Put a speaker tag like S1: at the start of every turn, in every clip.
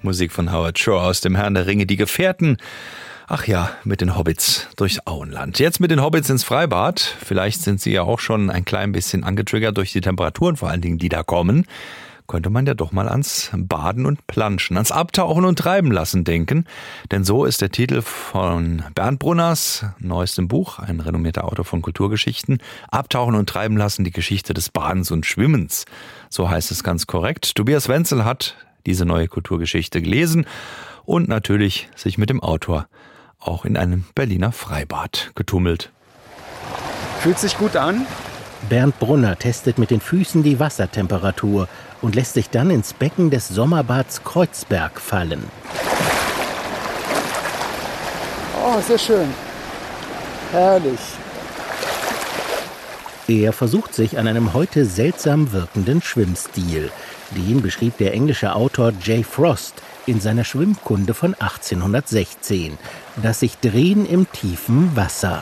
S1: Musik von Howard Shore aus dem Herrn der Ringe, die Gefährten. Ach ja, mit den Hobbits durchs Auenland. Jetzt mit den Hobbits ins Freibad. Vielleicht sind Sie ja auch schon ein klein bisschen angetriggert durch die Temperaturen, vor allen Dingen, die da kommen. Könnte man ja doch mal ans Baden und Planschen, ans Abtauchen und Treiben lassen denken. Denn so ist der Titel von Bernd Brunners neuestem Buch, ein renommierter Autor von Kulturgeschichten. Abtauchen und Treiben lassen, die Geschichte des Badens und Schwimmens. So heißt es ganz korrekt. Tobias Wenzel hat diese neue Kulturgeschichte gelesen und natürlich sich mit dem Autor auch in einem Berliner Freibad getummelt.
S2: Fühlt sich gut an?
S3: Bernd Brunner testet mit den Füßen die Wassertemperatur und lässt sich dann ins Becken des Sommerbads Kreuzberg fallen.
S2: Oh, sehr schön. Herrlich.
S3: Er versucht sich an einem heute seltsam wirkenden Schwimmstil. Den beschrieb der englische Autor J. Frost in seiner Schwimmkunde von 1816. Das sich Drehen im tiefen Wasser.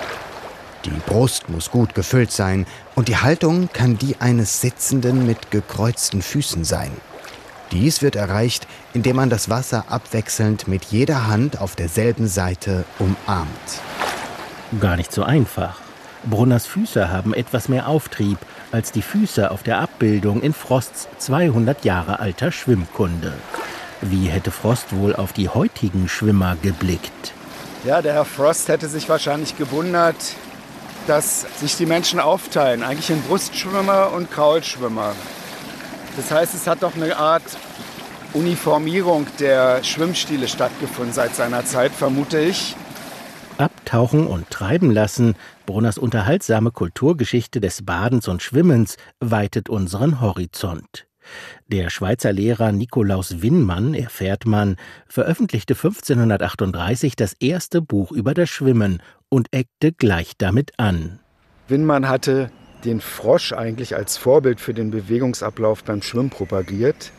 S4: Die Brust muss gut gefüllt sein und die Haltung kann die eines Sitzenden mit gekreuzten Füßen sein. Dies wird erreicht, indem man das Wasser abwechselnd mit jeder Hand auf derselben Seite umarmt.
S3: Gar nicht so einfach. Brunners Füße haben etwas mehr Auftrieb als die Füße auf der Abbildung in Frosts 200 Jahre alter Schwimmkunde. Wie hätte Frost wohl auf die heutigen Schwimmer geblickt?
S2: Ja, der Herr Frost hätte sich wahrscheinlich gewundert, dass sich die Menschen aufteilen, eigentlich in Brustschwimmer und Kraulschwimmer. Das heißt, es hat doch eine Art Uniformierung der Schwimmstile stattgefunden seit seiner Zeit, vermute ich.
S3: Abtauchen und treiben lassen, Brunners unterhaltsame Kulturgeschichte des Badens und Schwimmens weitet unseren Horizont. Der Schweizer Lehrer Nikolaus Winnmann, erfährt man, veröffentlichte 1538 das erste Buch über das Schwimmen und eckte gleich damit an.
S2: Winnmann hatte den Frosch eigentlich als Vorbild für den Bewegungsablauf beim Schwimmen propagiert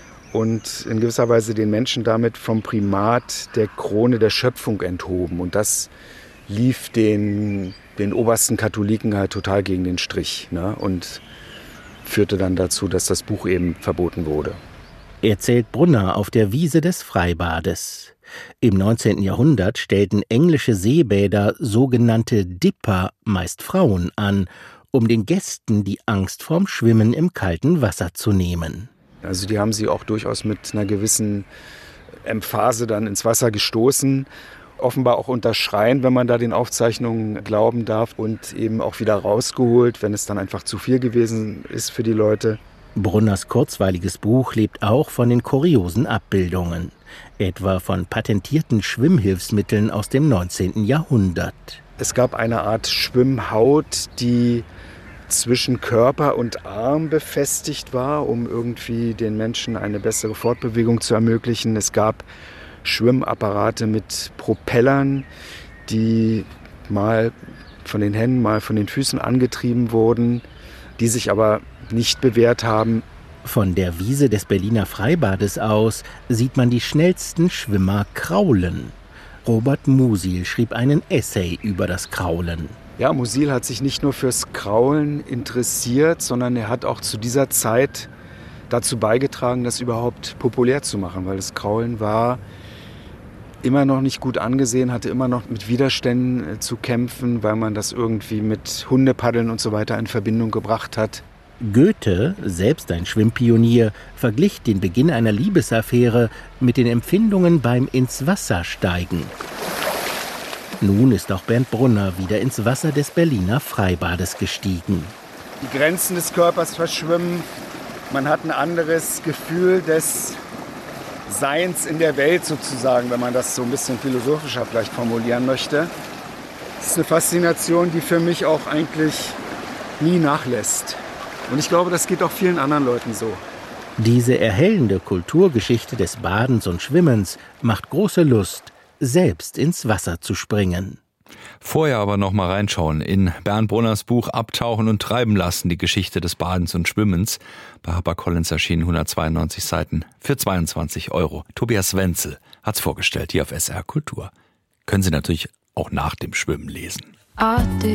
S2: und in gewisser Weise den Menschen damit vom Primat der Krone der Schöpfung enthoben. Und das lief den obersten Katholiken halt total gegen den Strich, ne? Und führte dann dazu, dass das Buch eben verboten wurde.
S3: Erzählt Brunner auf der Wiese des Freibades. Im 19. Jahrhundert stellten englische Seebäder sogenannte Dipper, meist Frauen, an, um den Gästen die Angst vorm Schwimmen im kalten Wasser zu nehmen.
S2: Also die haben sie auch durchaus mit einer gewissen Emphase dann ins Wasser gestoßen. Offenbar auch unter Schreien, wenn man da den Aufzeichnungen glauben darf, und eben auch wieder rausgeholt, wenn es dann einfach zu viel gewesen ist für die Leute.
S3: Brunners kurzweiliges Buch lebt auch von den kuriosen Abbildungen, etwa von patentierten Schwimmhilfsmitteln aus dem 19. Jahrhundert.
S2: Es gab eine Art Schwimmhaut, die zwischen Körper und Arm befestigt war, um irgendwie den Menschen eine bessere Fortbewegung zu ermöglichen. Es gab Schwimmapparate mit Propellern, die mal von den Händen, mal von den Füßen angetrieben wurden, die sich aber nicht bewährt haben.
S3: Von der Wiese des Berliner Freibades aus sieht man die schnellsten Schwimmer kraulen. Robert Musil schrieb einen Essay über das Kraulen.
S2: Ja, Musil hat sich nicht nur fürs Kraulen interessiert, sondern er hat auch zu dieser Zeit dazu beigetragen, das überhaupt populär zu machen, weil das Kraulen war immer noch nicht gut angesehen, hatte immer noch mit Widerständen zu kämpfen, weil man das irgendwie mit Hundepaddeln und so weiter in Verbindung gebracht hat.
S3: Goethe, selbst ein Schwimmpionier, verglich den Beginn einer Liebesaffäre mit den Empfindungen beim ins Wasser steigen. Nun ist auch Bernd Brunner wieder ins Wasser des Berliner Freibades gestiegen.
S2: Die Grenzen des Körpers verschwimmen, man hat ein anderes Gefühl des Seins in der Welt sozusagen, wenn man das so ein bisschen philosophischer vielleicht formulieren möchte. Das ist eine Faszination, die für mich auch eigentlich nie nachlässt. Und ich glaube, das geht auch vielen anderen Leuten so.
S3: Diese erhellende Kulturgeschichte des Badens und Schwimmens macht große Lust, selbst ins Wasser zu springen.
S1: Vorher aber noch mal reinschauen in Bernd Brunners Buch Abtauchen und Treiben lassen, die Geschichte des Badens und Schwimmens. Bei HarperCollins erschienen 192 Seiten für 22 €. Tobias Wenzel hat's vorgestellt hier auf SR Kultur. Können Sie natürlich auch nach dem Schwimmen lesen.